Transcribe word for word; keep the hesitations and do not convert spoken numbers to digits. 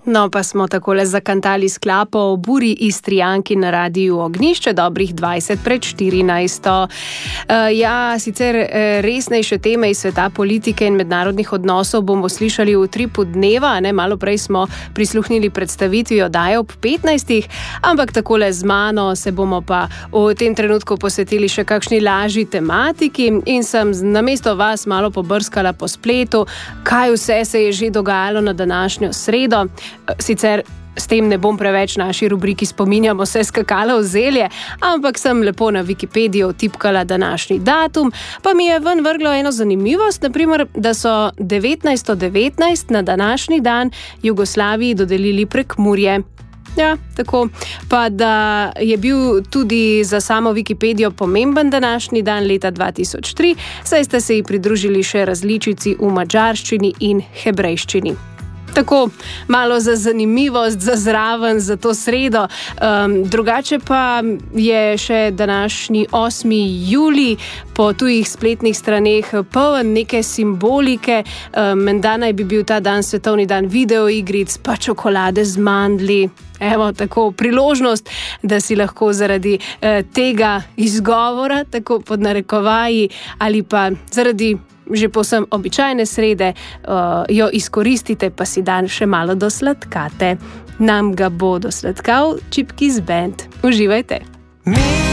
No, pa smo takole zakantali sklapo o buri Istrijanki na Radiu Ognjišče, dobrih dvajset pred štirinajsto. Uh, ja, sicer uh, resnejše teme iz sveta politike in mednarodnih odnosov bomo slišali v tripu dneva, ne? Malo prej smo prisluhnili predstavitvi oddaje ob petnajstih, ampak takole z mano se bomo pa v tem trenutku posvetili še kakšni lažji tematiki in sem namesto vas malo pobrskala po spletu, kaj vse se je že dogajalo na današnjo sredo. Sicer s tem ne bom preveč naši rubriki spominjamo se skakala v zelje, ampak sem lepo na Wikipedijo vtipkala današnji datum, pa mi je ven vrglo eno zanimivost, naprimer, da so devetnajststo devetnajst na današnji dan Jugoslaviji dodelili Prekmurje. Ja, tako. Pa da je bil tudi za samo Wikipedijo pomemben današnji dan leta dva tisoč tri, saj ste se ji pridružili še različici v madžarščini in hebrejščini. Tako, malo za zanimivost, za zraven, za to sredo. Um, drugače pa je še današnji osmi julij po tujih spletnih straneh poln neke simbolike. Um, menda naj bi bil ta dan svetovni dan videoigric, pa čokolade z mandlji. Evo, tako priložnost, da si lahko zaradi eh, tega izgovora, tako pod narekovaji, ali pa zaradi že povsem običajne srede, uh, jo izkoristite, pa si dan še malo dosladkate. Nam ga bo dosladkal Čipkis Band. Uživajte!